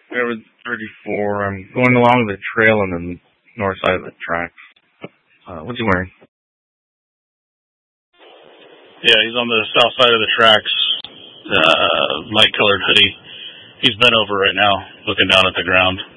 Airwood 34. I'm going along the trail on the north side of the tracks. What's he wearing? Yeah, he's on the south side of the tracks. Light colored hoodie. He's bent over right now, looking down at the ground.